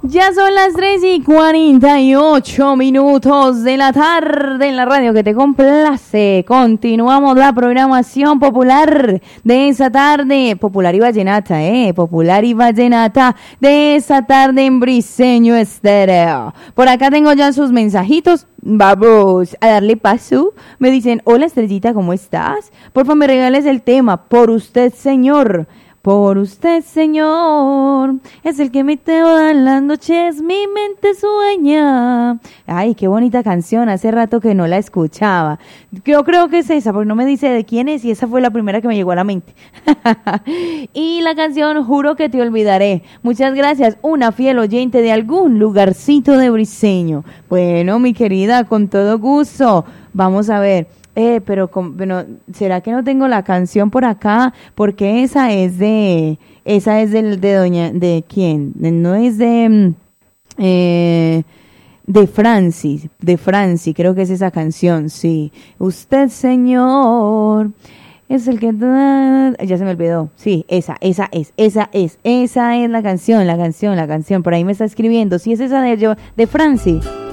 Ya son las 3:48 de la tarde en la radio que te complace. Continuamos la programación popular de esa tarde. Popular y vallenata, Popular y vallenata de esa tarde en Briseño Estéreo. Por acá tengo ya sus mensajitos. Vamos a darle paso. Me dicen, hola Estrellita, ¿cómo estás? Porfa, me regales el tema, Por usted, señor. Por usted, señor, es el que me todas las noches mi mente sueña. Ay, qué bonita canción, hace rato que no la escuchaba. Yo creo que es esa, porque no me dice de quién es y esa fue la primera que me llegó a la mente. Y la canción Juro que te olvidaré. Muchas gracias, una fiel oyente de algún lugarcito de Briseño. Bueno, mi querida, con todo gusto. Vamos a ver. Bueno, ¿será que no tengo la canción por acá? Porque esa es de doña, ¿de quién? No es de Francis, creo que es esa canción, sí. Usted, señor, es el que, ya se me olvidó, sí, esa es la canción, por ahí me está escribiendo, sí es esa de Francis.